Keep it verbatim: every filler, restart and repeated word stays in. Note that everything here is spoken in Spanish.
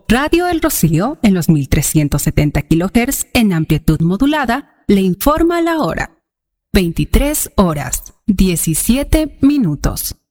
Radio El Rocío en los mil trescientos setenta kilohertz en amplitud modulada le informa la hora. veintitrés horas, diecisiete minutos.